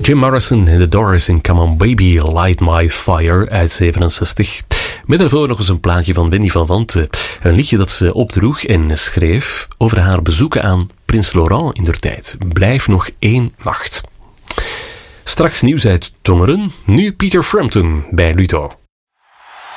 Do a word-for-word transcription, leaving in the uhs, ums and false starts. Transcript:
Jim Morrison en The Doors in Come On Baby, Light My Fire uit zevenenzestig. Met daarvoor nog eens een plaatje van Wendy van Wanten. Een liedje dat ze opdroeg en schreef over haar bezoeken aan Prins Laurent indertijd. Blijf nog één nacht. Straks nieuws uit Tongeren, nu Peter Frampton bij Ludo.